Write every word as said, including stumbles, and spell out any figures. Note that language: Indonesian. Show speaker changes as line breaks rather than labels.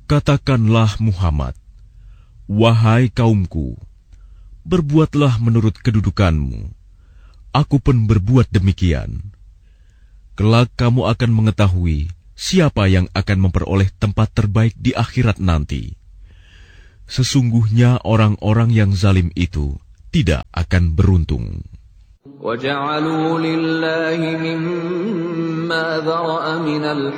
Katakanlah Muhammad, wahai kaumku, berbuatlah menurut kedudukanmu. Aku pun berbuat demikian. Kelak kamu akan mengetahui siapa yang akan memperoleh tempat terbaik di akhirat nanti. Sesungguhnya orang-orang yang zalim itu tidak akan beruntung.
وَجَعَلُوا لِلَّهِ مِمَّا ذَرَأَ مِنَ